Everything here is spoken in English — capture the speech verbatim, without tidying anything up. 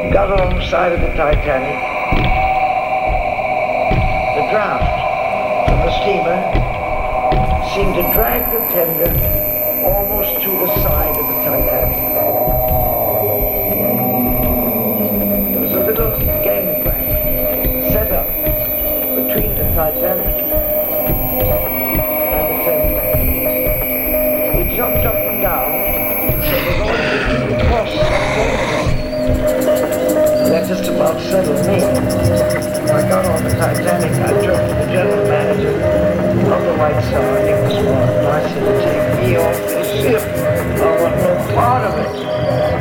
got alongside of the Titanic. The draft from the steamer seemed to drag the tender almost to the side of the Titanic. There was a little gangplank set up between the Titanic and the tender. We jumped up and down, so the Lord would cross the gangplank. That just about settled me. When I got on the Titanic, I turned to the general manager of the White Star, Nicholas Martin. I said, take me off this ship.